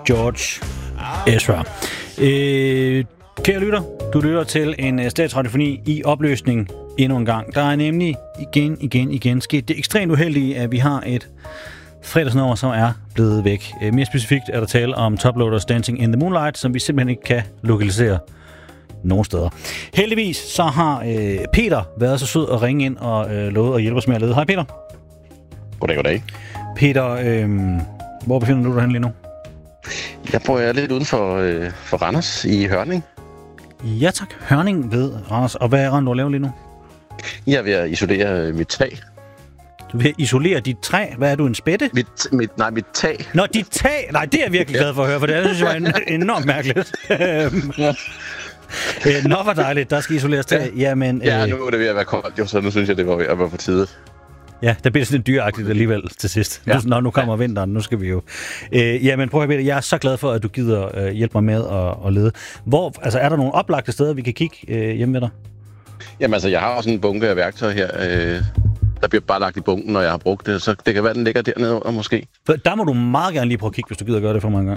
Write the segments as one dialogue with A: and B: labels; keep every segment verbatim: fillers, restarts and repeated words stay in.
A: George Ezra. Øh, kære lytter, du lytter til en statsradiofoni i opløsning endnu en gang. Der er nemlig igen, igen, igen sket det ekstremt uheldige, at vi har et fredagsnummer, som er blevet væk. Øh, mere specifikt er der tale om Toploaders Dancing in the Moonlight, som vi simpelthen ikke kan lokalisere nogen steder. Heldigvis så har øh, Peter været så sød at ringe ind og øh, lovet at hjælpe os med at lede. Hej Peter.
B: Goddag, goddag.
A: Peter, øh, hvor befinder du dig hen lige nu?
B: Jeg bor jeg lidt uden for, øh, for Randers i Hørning.
A: Ja tak, Hørning ved Randers. Og hvad er Randers, du laver lige nu?
B: Jeg er ved at isolere mit tag.
A: Du vil isolere dit træ? Hvad er du, en spætte?
B: Mit, mit, nej, mit tag.
A: Nå, dit tag? Nej, det er jeg virkelig glad for at høre, for det synes jeg var enormt mærkeligt. Ja. Nå, hvor dejligt. Der skal isoleres tag.
B: Ja,
A: Jamen,
B: ja nu er det ved at være koldt, jo, så nu synes jeg, det var ved at være på tide.
A: Ja, der bliver sådan lidt dyreagtigt alligevel til sidst. Ja. Nu, nu kommer vinteren, nu skal vi jo. Øh, jamen, prøv at høre, Peter, jeg er så glad for, at du gider øh, hjælpe mig med at, at lede. Hvor, altså, er der nogle oplagte steder, vi kan kigge øh, hjemme ved dig?
B: Jamen, altså, jeg har også en bunke af værktøj her. Øh, der bliver bare lagt i bunken, når jeg har brugt det. Så det kan være, den ligger dernede under, måske.
A: For der må du meget gerne lige prøve at kigge, hvis du gider gøre det for mig en gang.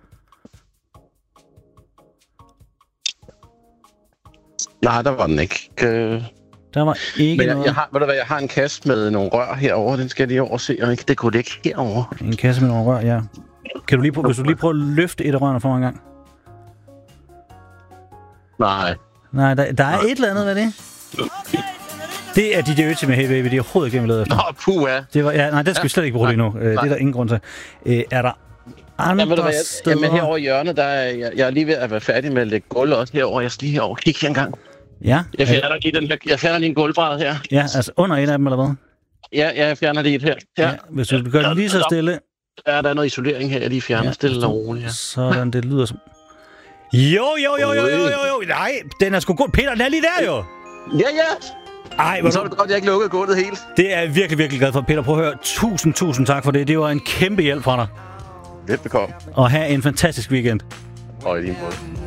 B: Nej, der var den ikke. Øh...
A: Der var ikke
B: Men jeg,
A: noget.
B: jeg har, ved du hvad, jeg har en kasse med nogle rør herover. Den skal jeg lige overse, og ikke det kunne ligge herover.
A: En kasse med nogle rør, ja. Kan du lige prøve, hvis du lige prøver at løfte et af rørene for mig en gang?
B: Nej.
A: Nej, der, der er et eller andet ved det. Det er D J Ultimate, hey baby. Det er overhovedet ikke, jeg leder efter.
B: Nå, puha.
A: Det var, ja, nej, det skal vi slet ikke bruge lige nu. Det er der ingen grund til. Øh, er der andre
B: ja, hvad,
A: steder?
B: Jamen herovre i hjørnet, der er, jeg, jeg er lige ved at være færdig med at lægge gulv også herover. Jeg skal lige herover kigge her en gang.
A: Ja.
B: Jeg fjerner lige, den her, jeg fjerner lige en gulvbræd her.
A: Ja, altså under et af dem, eller hvad?
B: Ja, ja jeg fjerner lige et her. Ja.
A: Ja, hvis du gør det lige så stille.
B: Ja, der er noget isolering her, jeg lige fjerner ja, stille og roligt. Ja.
A: Sådan, det lyder som... Jo, jo, jo, jo, jo, jo, jo. Nej, den er sgu god. Peter, den er lige der jo.
B: Ja, ja.
A: Ej, hvor
B: så er det godt, jeg ikke lukkede gulvet helt.
A: Det er jeg virkelig, virkelig glad for. Peter, prøv at høre. Tusind, tusind tak for det. Det var en kæmpe hjælp fra dig.
B: Velbekomme.
A: Og have en fantastisk weekend.
B: Og i lige måde.